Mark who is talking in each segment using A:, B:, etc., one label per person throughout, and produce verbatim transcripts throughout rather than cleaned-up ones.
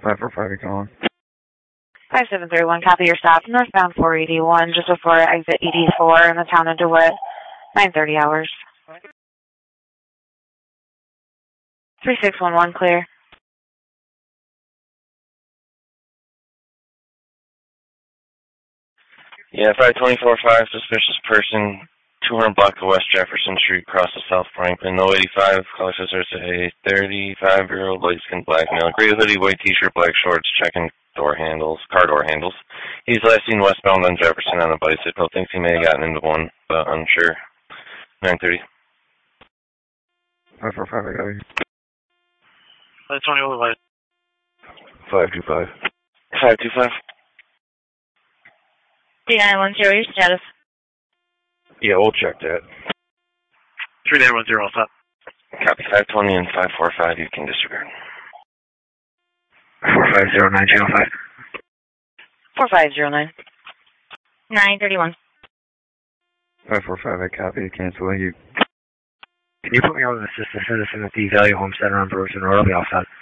A: five four five, you calling?
B: five seven three one, copy your stop. Northbound four eighty-one, just before exit eighty-four in the town of DeWitt. nine thirty hours. three six one one, clear.
C: Yeah, five twenty-four five, suspicious person, two hundred block of West Jefferson Street, across the South Franklin, oh eighty-five, caller says there's a thirty-five-year-old light-skinned black male, gray hoodie, white t-shirt, black shorts, checking door handles, car door handles. He's last seen westbound on Jefferson on a bicycle, thinks he may have gotten into one, but unsure. nine thirty.
A: five four five, I got you.
D: five twenty-one, five.
A: five two five.
C: five two five.
B: D nine one zero, your status.
A: Yeah, we'll check that.
D: three nine one zero, stop.
C: Copy five twenty and five four five, you can disregard.
A: four five zero nine zero five.
B: four five zero nine. nine thirty-one.
A: five four five, I copy, cancel you. Can you put me on the assistant citizen at the Value Home Center on Bruceton Road? I'll be all set.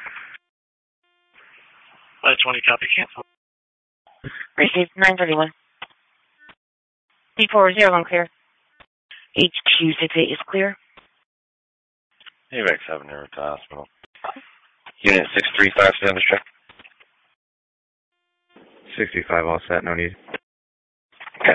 D: five twenty, copy, cancel.
B: Received, nine thirty-one. D four zero one, clear. H Q six eight is clear.
C: Hey, Rex seven, near to hospital. Unit six three five, status check.
A: sixty-five, all set, no need.
C: Okay.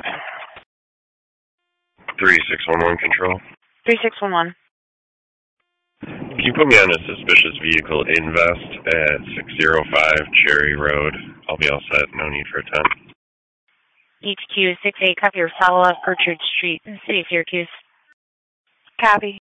C: three six one one, control.
B: three six one one.
C: Can you put me on a suspicious vehicle invest at six oh five Cherry Road? I'll be all set, no need for a ten.
B: H Q six eight, copy your follow-up, Gertrude Street, City of Syracuse. Copy.